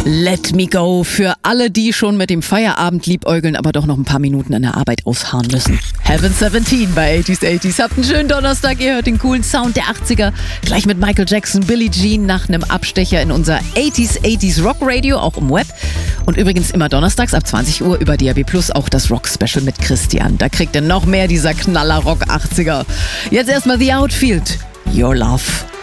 Let Me Go für alle, die schon mit dem Feierabend liebäugeln, aber doch noch ein paar Minuten an der Arbeit ausharren müssen. Heaven 17 bei 80s. Habt einen schönen Donnerstag, ihr hört den coolen Sound der 80er. Gleich mit Michael Jackson, Billie Jean nach einem Abstecher in unser 80s Rock Radio, auch im Web. Und übrigens immer donnerstags ab 20 Uhr über DAB+ auch das Rock-Special mit Christian. Da kriegt ihr noch mehr dieser Knaller-Rock 80er. Jetzt erstmal The Outfield, Your Love.